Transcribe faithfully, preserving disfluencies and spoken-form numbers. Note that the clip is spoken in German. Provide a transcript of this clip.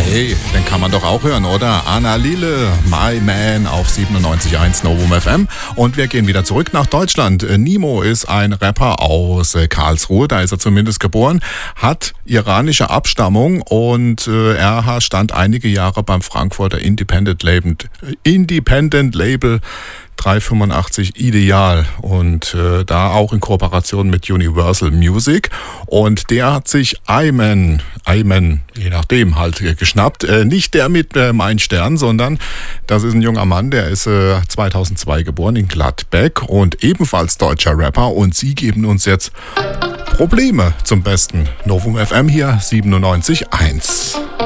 Hey, den kann man doch auch hören, oder? Anna Lille, My Man auf siebenundneunzig Komma eins Novum F M. Und wir gehen wieder zurück nach Deutschland. Nimo ist ein Rapper aus Karlsruhe, da ist er zumindest geboren, hat iranische Abstammung und äh, er stand einige Jahre beim Frankfurter Independent Label, Independent Label dreihundertfünfundachtzig Ideal und äh, da auch in Kooperation mit Universal Music, und der hat sich Ayman, Ayman, je nachdem halt äh, geschnappt, äh, nicht der mit äh, Mein Stern, sondern das ist ein junger Mann, der ist äh, zweitausendzwei geboren in Gladbeck und ebenfalls deutscher Rapper, und sie geben uns jetzt Probleme zum Besten. Novum F M hier siebenundneunzig Komma eins.